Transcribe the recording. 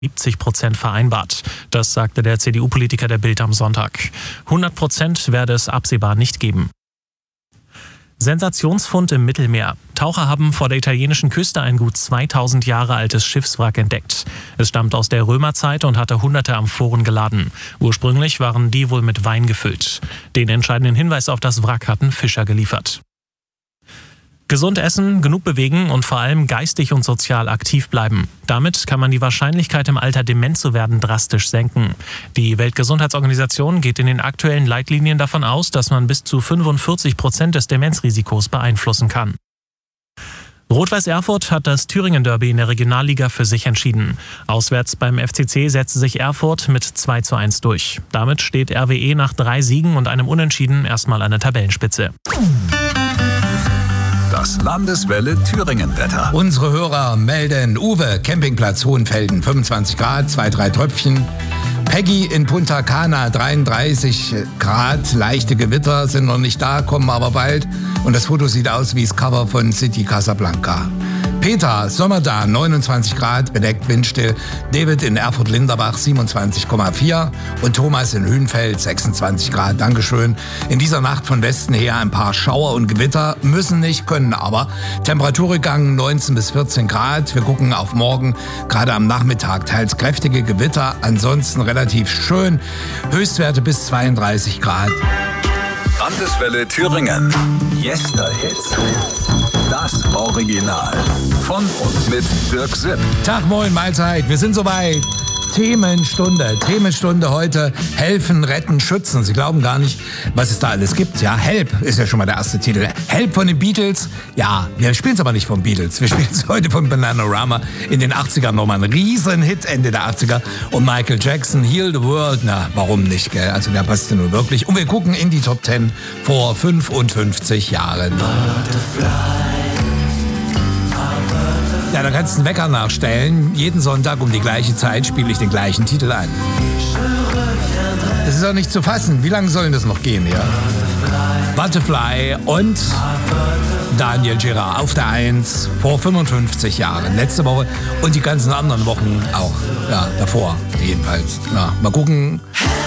70% vereinbart. Das sagte der CDU-Politiker der Bild am Sonntag. 100% werde es absehbar nicht geben. Sensationsfund im Mittelmeer. Taucher haben vor der italienischen Küste ein gut 2000 Jahre altes Schiffswrack entdeckt. Es stammt aus der Römerzeit und hatte hunderte Amphoren geladen. Ursprünglich waren die wohl mit Wein gefüllt. Den entscheidenden Hinweis auf das Wrack hatten Fischer geliefert. Gesund essen, genug bewegen und vor allem geistig und sozial aktiv bleiben. Damit kann man die Wahrscheinlichkeit, im Alter dement zu werden, drastisch senken. Die Weltgesundheitsorganisation geht in den aktuellen Leitlinien davon aus, dass man bis zu 45% des Demenzrisikos beeinflussen kann. Rot-Weiß Erfurt hat das Thüringen-Derby in der Regionalliga für sich entschieden. Auswärts beim FCC setzte sich Erfurt mit 2:1 durch. Damit steht RWE nach 3 Siegen und einem Unentschieden erstmal an der Tabellenspitze. Das Landeswelle Thüringen-Wetter. Unsere Hörer melden: Uwe, Campingplatz Hohenfelden, 25 Grad, 2-3 Tröpfchen. Peggy in Punta Cana, 33 Grad, leichte Gewitter sind noch nicht da, kommen aber bald. Und das Foto sieht aus wie das Cover von City Casablanca. Peter, Sommer da, 29 Grad, bedeckt, windstill. David in Erfurt-Linderbach, 27,4. Und Thomas in Hünfeld, 26 Grad, Dankeschön. In dieser Nacht von Westen her ein paar Schauer und Gewitter, müssen nicht, können aber. Temperaturrückgang 19 bis 14 Grad. Wir gucken auf morgen, gerade am Nachmittag teils kräftige Gewitter, ansonsten relativ schön. Höchstwerte bis 32 Grad. Landeswelle Thüringen. Yesterhits. Das Original. Von und mit Dirk Sipp. Tag, moin, Mahlzeit. Wir sind soweit. Themenstunde heute. Helfen, retten, schützen. Sie glauben gar nicht, was es da alles gibt. Ja, Help ist ja schon mal der erste Titel. Help von den Beatles. Ja, wir spielen es aber nicht von Beatles. Wir spielen es heute von Bananarama. In den 80ern nochmal ein Riesenhit, Ende der 80er. Und Michael Jackson, Heal the World. Na, warum nicht, gell? Also der passt ja nur wirklich. Und wir gucken in die Top 10 vor 55 Jahren. Ja, da kannst du einen Wecker nachstellen. Jeden Sonntag um die gleiche Zeit spiele ich den gleichen Titel ein. Das ist auch nicht zu fassen. Wie lange soll das noch gehen, ja? Butterfly und Daniel Girard auf der 1 vor 55 Jahren. Letzte Woche und die ganzen anderen Wochen auch. Ja, davor jedenfalls. Ja, mal gucken.